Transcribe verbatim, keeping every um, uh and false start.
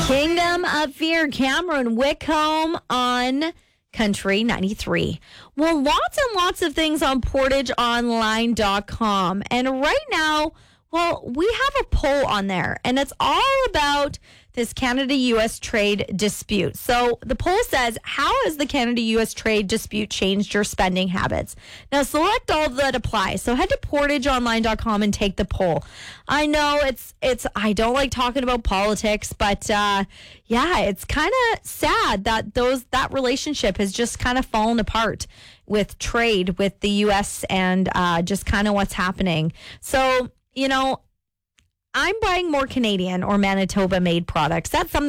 Kingdom of Fear, Cameron Whitcomb on Country ninety-three. Well, lots and lots of things on portage online dot com. And right now, well, we have a poll on there, and it's all about this Canada-U S trade dispute. So the poll says, how has the Canada-U S trade dispute changed your spending habits? Now, select all that apply. So head to portage online dot com and take the poll. I know it's, it's. I don't like talking about politics, but uh, yeah, it's kind of sad that those that relationship has just kind of fallen apart with trade with the U S and uh, just kind of what's happening. So, you know, I'm buying more Canadian or Manitoba-made products. That's something